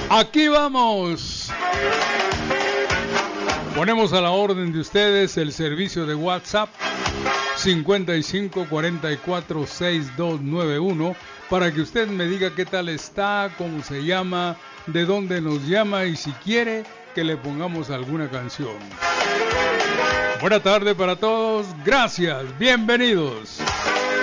Aquí vamos. Ponemos a la orden de ustedes el servicio de WhatsApp 55 44 6291 para que usted me diga qué tal está, cómo se llama, de dónde nos llama y si quiere que le pongamos alguna canción. Buena tarde para todos, gracias, bienvenidos.